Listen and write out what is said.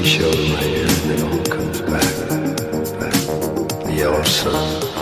show in my ear, and it all comes back. The yellow sun.